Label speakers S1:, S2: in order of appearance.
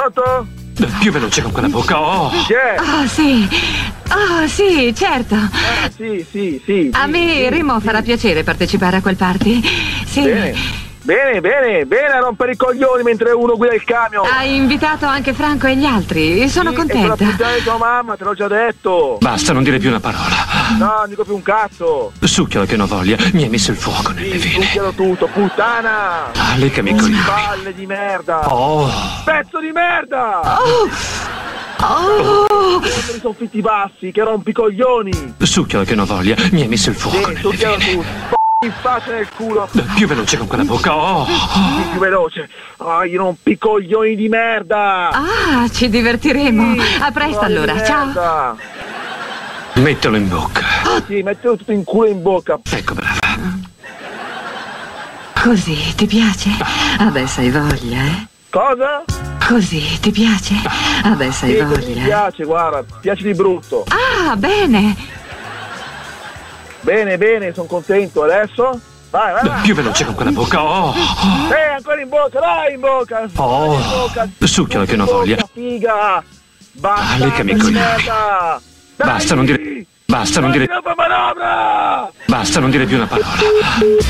S1: Pronto?
S2: Più veloce con quella bocca. Oh.
S1: Chi è?
S3: Oh, sì. Oh, sì, certo.
S1: Sì.
S3: A me Remo farà piacere partecipare a quel party. Sì.
S1: Bene a rompere i coglioni mentre uno guida il camion.
S3: Hai invitato anche Franco e gli altri. Sono contenta.
S1: E per la puttana di tua mamma, te l'ho già detto.
S2: Basta, non dire più una parola.
S1: No, non dico più un cazzo.
S2: Succhialo che non voglia, mi hai messo il fuoco nelle vene.
S1: Succhialo tutto, puttana.
S2: Leccami i coglioni.
S1: Palle di merda.
S2: Oh.
S1: Pezzo di merda.
S3: Oh.
S1: Mi sono fitti bassi, che rompi i coglioni.
S2: Succhialo che non voglia, mi hai messo il fuoco nelle
S1: succhialo
S2: vene.
S1: tutto. In faccia nel culo.
S2: Più veloce con quella bocca. Oh.
S1: Sì, più veloce. Io rompi i coglioni di merda.
S3: Ah, ci divertiremo. A presto allora, ciao.
S2: Mettilo in bocca.
S1: Sì, mettilo tutto in culo e in bocca.
S2: Ecco, brava.
S3: Così, ti piace? Adesso hai voglia, eh?
S1: Cosa?
S3: Così, ti piace? Adesso hai voglia.
S1: Mi piace, guarda, piace di brutto.
S3: Ah, bene.
S1: Bene, sono contento. Adesso? Vai.
S2: Più veloce con quella bocca. Oh.
S1: Ancora in bocca, dai in bocca.
S2: Oh. Succhialo che non voglia.
S1: Figa. Basta.
S2: Leccami i coglioni.
S1: Basta, non dire.
S2: Basta, non dire più una parola.